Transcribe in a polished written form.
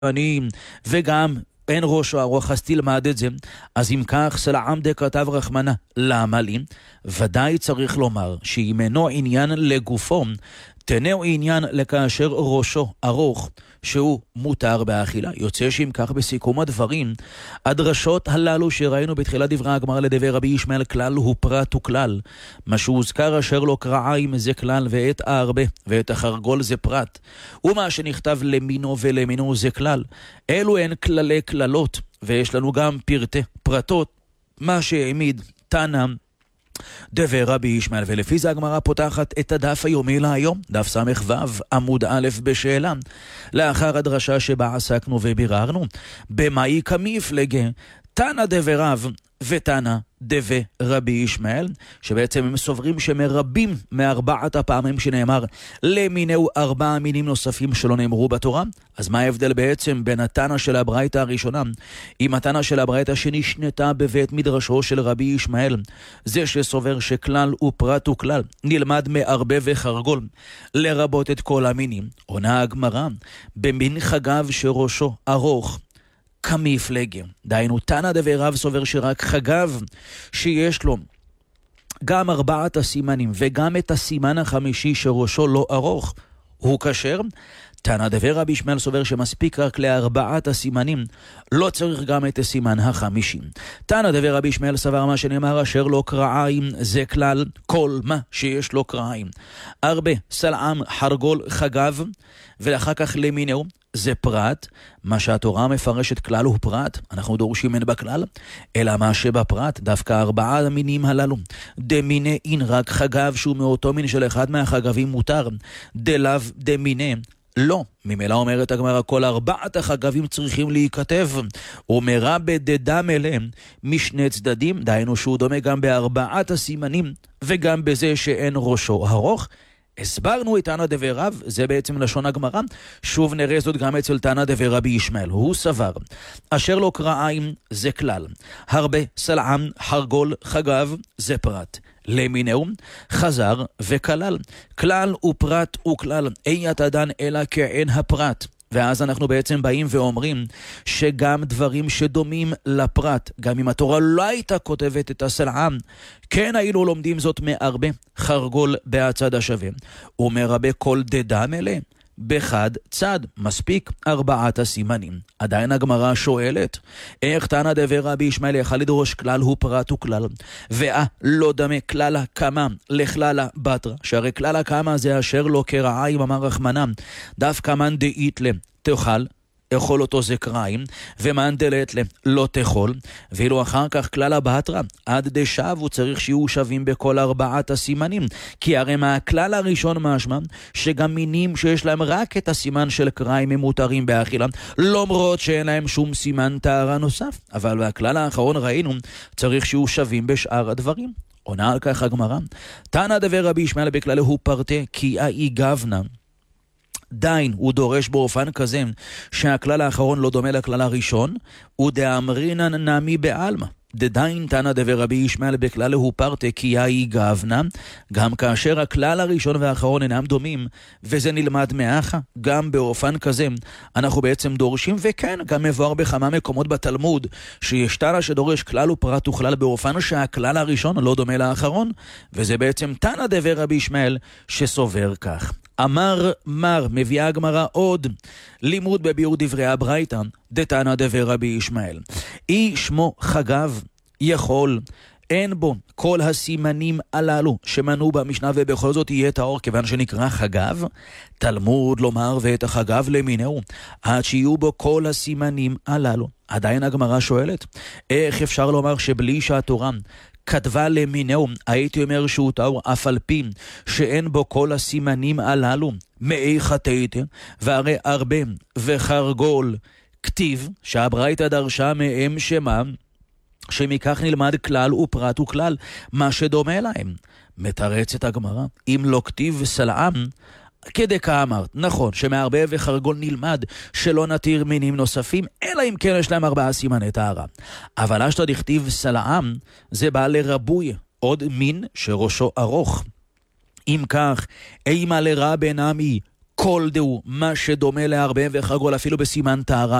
סימנים, וגם אין ראשו ארוך, אז תלמד את זה. אז אם כך, סלעם דכתב רחמנה, למה לי? ודאי צריך לומר שאם אינו עניין לגופו, תנאו עניין לכאשר ראשו ארוך, שהוא מותר באכילה. יוצא שאם כך בסיכום הדברים, הדרשות הללו שראינו בתחילת דברי הגמרא לדברי רבי ישמעאל, כלל הוא פרט וכלל. מה שהוזכר אשר לא קרעיים זה כלל, ואת הארבה ואת החרגול זה פרט. ומה שנכתב למינו ולמינו זה כלל. אלו הן כללי כללות, ויש לנו גם פרטי פרטות, מה שהעמיד תנא דבר רבי ישמעאל. ולפי זה הגמרא פותחת את הדף היומי להיום, דף ס"ו עמוד א' בשאלה, לאחר הדרשה שבה עסקנו וביררנו, במאי כמפלגה תנא דברב ותנא דבי רבי ישמעאל, שבעצם הם סוברים שמרבים מארבעת הפעמים שנאמר למינהו 4 מינים נוספים שלא נאמרו בתורה. אז מה ההבדל בעצם בין התנא של הברייתא הראשונה עם התנא של הברייתא שנשנתה בבית מדרשו של רבי ישמעאל? זה שסובר שכלל ופרט וכלל נלמד מארבה וחרגול לרבות את כל המינים. עונה הגמרא, במין חגב שראשו ארוך כמפלגה, דהיינו תנא דברב סובר שרק חגב שיש לו גם 4 הסימנים וגם את הסימן החמישי שראשו לא ארוך הוא כשר. תנא דבר רבי ישמעאל סובר שמספיק רק ל4 הסימנים, לא צריך גם את הסימן החמישי. תנא דבר רבי ישמעאל סבר מה שנאמר אשר לא קרעיים זה כלל, כל מה שיש לו קרעיים, ארבה, סלעם, חרגול, חגב, ואחר כך למינהו זה פרט. מה שהתורה מפרשת כלל הוא פרט, אנחנו דורשים אין בכלל, אלא מה שבפרט דווקא 4 המינים הללו. דמיני אין רק חגב שהוא מאותו מין של אחד מהחגבים מותר, דלאו דמיני לא. ממילא אומרת הגמרא כל 4 החגבים צריכים להיכתב, ומרבה דדם אליהם משני צדדים, דהיינו שהוא דומה גם ב4 הסימנים וגם בזה שאין ראשו ארוך. הסברנו את תנא דבר רב, זה בעצם לשון הגמרא. שוב נראה זאת גם אצל תנא דבר רבי ישמעאל. הוא סבר אשר לא קרעיים זה כלל, הרבה, סלעם, חרגול, חגב זה פרט, למינהו חזר וכלל. כלל ופרט וכלל אין יתדן אלא כעין הפרט. ואז אנחנו בעצם באים ואומרים שגם דברים שדומים לפרט, גם אם התורה לא הייתה כותבת את הסלעם, כן היינו לומדים זאת מארבה, חרגול בהצד השווה, ומרבה כל דדם אלה בחד צד, מספיק 4 הסימנים. עדיין הגמרא שואלת, איך תנא דבר רבי ישמעאל יכל לדרוש כלל הוא פרט וכלל, לא דמה כללה כמה לכללה בתרא, שהרי כללה כמה זה אשר לא קרעיים אמר רחמנה, דווקא מן דאית להם תאכל, אכול אותו זה קרעים, ומן דלת להם לא תאכול. ואילו אחר כך כלל הבטרה עד דשב הוא צריך שיהיו שווים בכל 4 הסימנים, כי הרי מהכלל הראשון משמע שגם מינים שיש להם רק את הסימן של קרעים הם מותרים באכילה, למרות שאין להם שום סימן טהרה נוסף. אבל בכלל האחרון ראינו צריך שיהיו שווים בשאר הדברים. עונה על כך הגמרא, תנא דבר רבי ישמעאל בכלל הוא פרטה כי אי גבנה, דיין הוא דורש באופן כזה שהכלל האחרון לא דומה לכלל הראשון, ודאמרינן נמי בעלמא. דדיין תנא דבר רבי ישמעאל בכלל הוא פרטה כי אי גבנה, גם כאשר הכלל הראשון והאחרון אינם דומים, וזה נלמד מאחה, גם באופן כזה אנחנו בעצם דורשים, וכן גם מבואר בכמה מקומות בתלמוד שיש תנא שדורש כלל ופרט וכלל באופן שהכלל הראשון לא דומה לאחרון, וזה בעצם תנא דבר רבי ישמעאל שסובר כך. אמר מר, מביאה הגמרא עוד לימוד בביאור דברי הברייתא דתנא דבר רבי ישמעאל, אי שמו חגב יכול, אין בו כל הסימנים הללו שמנו במשנה ובכל זאת יהיה טהור כיוון שנקרא חגב, תלמוד לומר ואת החגב למינהו עד שיהיו בו כל הסימנים הללו. עדיין הגמרא שואלת, איך אפשר לומר שבלי שהתורה כתבה למינהו, הייתי אומר שהוא טהור אף על פי שאין בו כל הסימנים הללו? מאי חטאת, והרי ארבה וחרגול כתיב שהברייתא דרשה מהם שמה שמכך נלמד כלל ופרט וכלל מה שדומה להם. מתרצת הגמרא, אם לא כתיב סלעם כדקה אמרת, נכון שמהרבה וחרגול נלמד שלא נתיר מינים נוספים, אלא אם כן יש להם 4 סימני טהרה. אבל אשתא דכתיב סלעם זה בא לרבוי, עוד מין שראשו ארוך. אם כך, אימה לרע בנמי כל דהו, מה שדומה להרבה וחגול אפילו בסימן טהרה